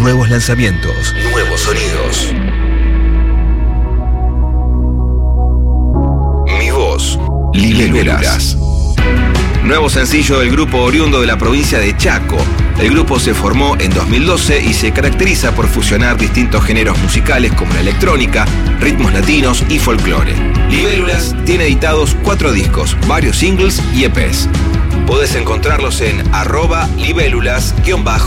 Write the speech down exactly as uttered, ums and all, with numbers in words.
Nuevos lanzamientos, nuevos sonidos. Mi voz, Libélulas. Nuevo sencillo del grupo oriundo de la provincia de Chaco. El grupo se formó en dos mil doce y se caracteriza por fusionar distintos géneros musicales como la electrónica, ritmos latinos y folclore. Libélulas tiene editados cuatro discos, varios singles y E Pes. Podés encontrarlos en arroba libélulas-radio.